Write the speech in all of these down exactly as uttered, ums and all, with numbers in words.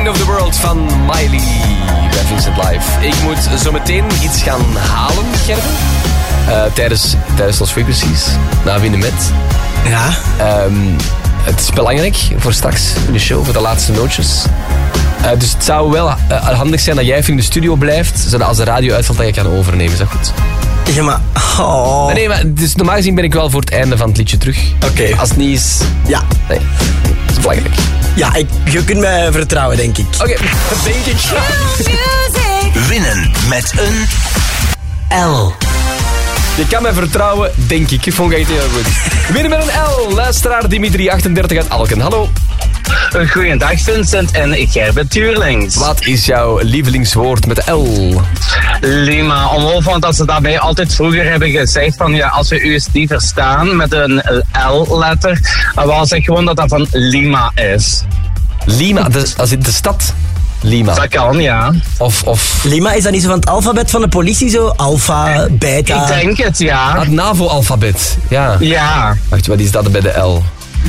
End of the World van Miley bij Vincent Live. Ik moet zo meteen iets gaan halen, Gerben. Uh, tijdens, tijdens Lost Frequencies. Na Winnen Met. Ja. Um, het is belangrijk voor straks in de show, voor de laatste nootjes. Uh, dus het zou wel uh, handig zijn dat jij even in de studio blijft, zodat als de radio uitvalt dat je kan overnemen. Is dat goed? Ja, maar... Oh. Nee, nee, maar dus normaal gezien ben ik wel voor het einde van het liedje terug. Oké. Okay. Als het niet is... Ja. Nee, dat is belangrijk. Ja, ik, je kunt mij vertrouwen, denk ik. Oké, okay, denk ik. Winnen met een L. Je kan mij vertrouwen, denk ik. Ik vond het echt heel goed. Winnen met een L. Luisteraar Dimitri, achtendertig uit Alken. Hallo. Goeiedag Vincent en Gerben Tuurlings. Wat is jouw lievelingswoord met de L? Lima, omhoog van dat ze daarbij altijd vroeger hebben gezegd van ja, als we u eens niet verstaan met een L-letter, dan was het gewoon dat dat van Lima is. Lima, de, als in de stad? Lima. Dat kan, ja. Of, of... Lima, is dat niet zo van het alfabet van de politie zo? Alpha, beta... Ik denk het, ja. Het NAVO-alfabet, ja. Ja. Wacht, wat is dat bij de L?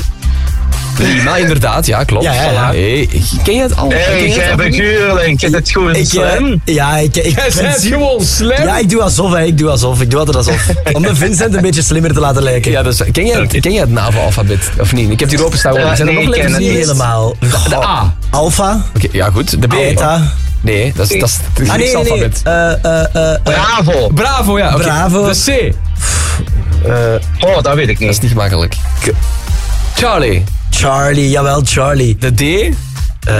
Lima, inderdaad, ja, klopt. Ja, ja, ja. Hey, ken je het al? Hey, Gerben Tuurlings, is het gewoon ik, slim? Uh, ja, ik... ik Jij bent gewoon slim? Ja, ik doe alsof, hè. Ik doe alsof. Ik doe altijd alsof. Om de Vincent een beetje slimmer te laten lijken. Ja, dus, ken, je het, ken je het NAVO-alfabet, of niet? Ik heb die openstaan. Uh, Zijn er nee, nog ik ken letters het Niet niet? helemaal. De, de A. Alpha. Oké, okay, ja goed. De B. Beta. Nee, dat is, dat is het Ah, nee, nee, nee. alfabet. Uh, uh, uh, uh, Bravo. Bravo, ja. Okay. Bravo. De C. Uh, oh, dat weet ik Dat is niet. niet gemakkelijk. Charlie. Charlie, jawel, Charlie. De D. Uh,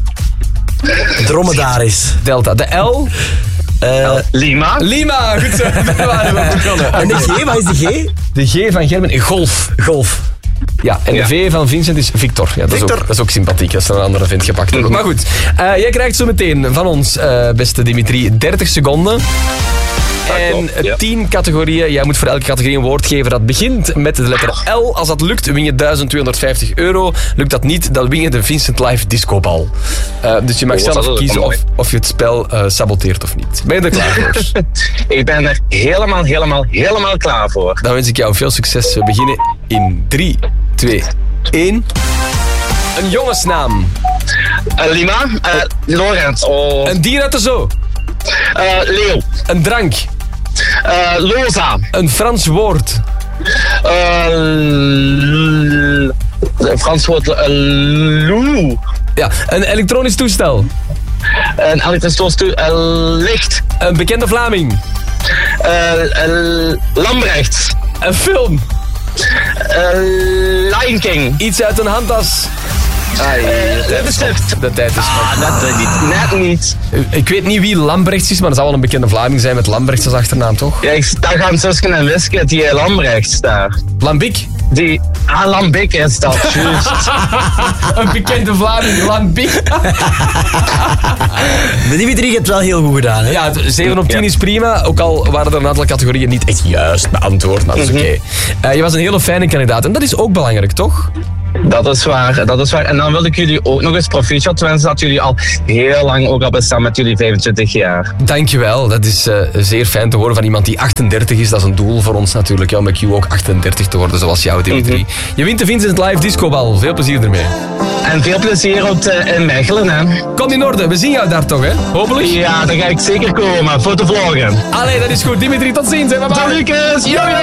dromedaris. Delta. De L. Uh, Lima. Lima. Goed zo. Daar waren we begonnen. en de G, wat is de G? De G van Gerben. Golf. Golf. Ja, en Ja. de V van Vincent is Victor. Ja, dat, Victor. Is ook, dat is ook sympathiek als er een andere vent gepakt wordt. Maar goed, uh, jij krijgt zo meteen van ons, uh, beste Dimitri, dertig seconden. En klopt, ja. tien categorieën. Jij moet voor elke categorie een woord geven dat begint met de letter L. Als dat lukt, win je duizend tweehonderdvijftig euro. Lukt dat niet, dan win je de Vincent Live discobal. Uh, dus je mag Oh, zelf dat is kiezen mooi. of, of je het spel uh, saboteert of niet. Ben je er klaar voor? Ik ben er helemaal, helemaal, helemaal klaar voor. Dan wens ik jou veel succes. We beginnen in drie, twee, één. Een jongensnaam. Uh, Lima. Uh, Lorenz. Oh. Een dier uit de zoo. Uh, Leeuw. Een drank. Uh, Loza. Een Frans woord. Uh, l- Frans woord. Uh, Lou. Ja, een elektronisch toestel. Een elektrisch toestel. Uh, licht. Een bekende Vlaming. Uh, uh, Lambrechts. Een film. Uh, Lion King. Iets uit een handtas. Ai, de tijd is op. De tijd is op. Ah, dat niet. Net niet. Ik weet niet wie Lambrechts is, maar dat zal wel een bekende Vlaming zijn met Lambrechts als achternaam, toch? Ja, ik, daar gaan Suske en Wiske, die Lambrechts daar. Lambiek. Die, ah, Lambik is dat, juist. Een bekende Vlaming, Lambiek. De Dimitri heeft het wel heel goed gedaan, hè? Ja, zeven op tien Ja. is prima. Ook al waren er een aantal categorieën niet echt juist beantwoord, maar dat is oké. Okay. Uh, je was een hele fijne kandidaat en dat is ook belangrijk, toch? Dat is waar, dat is waar. En dan wil ik jullie ook nog eens proficiat wensen dat jullie al heel lang ook al bestaan met jullie vijfentwintig jaar. Dankjewel, dat is uh, zeer fijn te horen van iemand die achtendertig is. Dat is een doel voor ons natuurlijk, ja, om met Q ook achtendertig te worden, zoals jou, Dimitri. Mm-hmm. Je wint de Vincent Live Discobal. Veel plezier ermee. En veel plezier ook uh, in Mechelen, hè. Kom in orde, we zien jou daar toch, hè? Hopelijk. Ja, daar ga ik zeker komen, voor te vloggen. Allee, dat is goed. Dimitri, tot ziens, hè. Bye bye. Tot Lucas! Yo, yo.